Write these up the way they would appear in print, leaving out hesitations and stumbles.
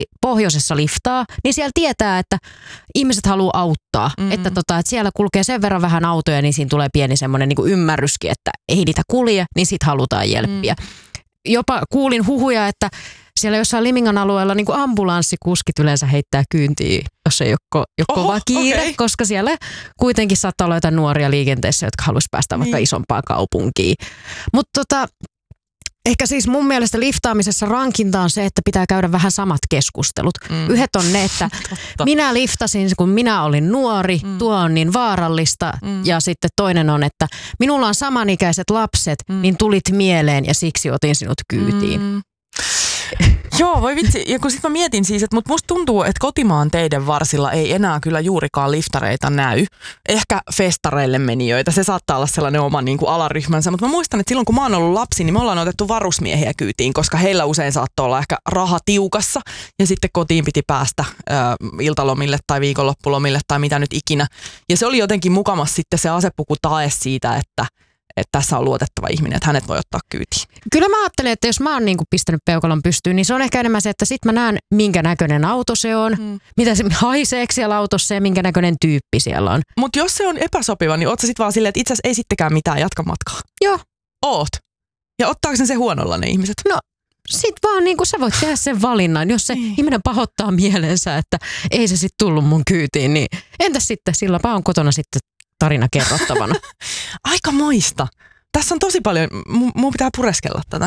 pohjoisessa liftaa, niin siellä tietää, että ihmiset haluaa auttaa. Että siellä kulkee sen verran vähän autoja, niin siinä tulee pieni semmoinen niin kuin ymmärryskin, että ei niitä kulje, niin sit halutaan jelppiä. Jopa kuulin huhuja, että siellä jossain Limingan alueella niin kuin ambulanssikuskit yleensä heittää kyyntiä, jos ei ole kova kiire, koska siellä kuitenkin saattaa olla jotain nuoria liikenteessä, jotka haluaisi päästä vaikka isompaan kaupunkiin. Mutta ehkä siis mun mielestä liftaamisessa rankinta on se, että pitää käydä vähän samat keskustelut. Yhdet on ne, että minä liftasin, kun minä olin nuori, tuo on niin vaarallista. Ja sitten toinen on, että minulla on samanikäiset lapset, niin tulit mieleen ja siksi otin sinut kyytiin. Joo, voi vitsi. Ja kun sit mä mietin siis, että musta tuntuu, että kotimaan teiden varsilla ei enää kyllä juurikaan liftareita näy. Ehkä festareille menijöitä. Se saattaa olla sellainen oma niin kuin alaryhmänsä. Mutta mä muistan, että silloin kun mä oon ollut lapsi, niin me ollaan otettu varusmiehiä kyytiin, koska heillä usein saattoi olla ehkä raha tiukassa. Ja sitten kotiin piti päästä iltalomille tai viikonloppulomille tai mitä nyt ikinä. Ja se oli jotenkin mukamas sitten se asepuku tae siitä, että tässä on luotettava ihminen, että hänet voi ottaa kyytiin. Kyllä mä ajattelen, että jos mä oon niinku pistänyt peukalon pystyyn, niin se on ehkä enemmän se, että sit mä näen, minkä näköinen auto se on, mitä se haiseeksi siellä autossa ja minkä näköinen tyyppi siellä on. Mutta jos se on epäsopiva, niin oot sä sit vaan silleen, että itse asiassa ei sittenkään mitään, jatka matkaa. Joo. Oot. Ja ottaako se huonolla ne ihmiset? No sit vaan niinku sä voit tehdä sen valinnan. Jos se ihminen pahoittaa mielensä, että ei se sit tullut mun kyytiin, niin entäs sitten, silloinpä on kotona sitten tarina kerrottavana. Aika moista. Tässä on tosi paljon, mun pitää pureskella tätä.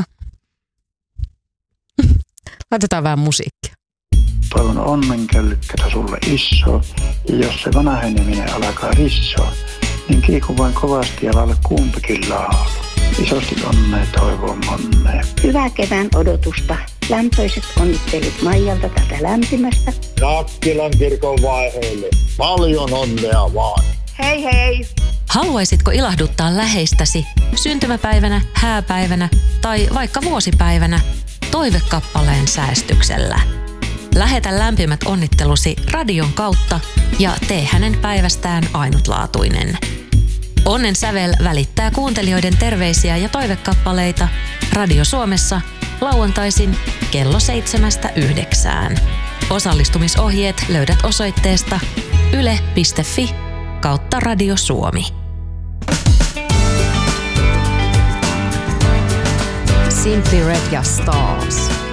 Laitetaan vähän musiikkia. Toivon onnenkällykkätä sulle iso, ja jos se vanheneminen alkaa rissoa, niin kiiku vain kovasti ja lailla kumpikin laulu. Isosti onnea toivon monnea. Hyvää kevään odotusta. Lämpöiset onnittelut Maijalta tätä lämpimästä. Nakkilan kirkon vaiheelle. Paljon onnea vaan. Hei hei! Haluaisitko ilahduttaa läheistäsi syntymäpäivänä, hääpäivänä tai vaikka vuosipäivänä toivekappaleen säästyksellä? Lähetä lämpimät onnittelusi radion kautta ja tee hänen päivästään ainutlaatuinen. Onnen sävel välittää kuuntelijoiden terveisiä ja toivekappaleita Radio Suomessa lauantaisin kello 7–9. Osallistumisohjeet löydät osoitteesta yle.fi/Radio Suomi. Simply Red ja Stars.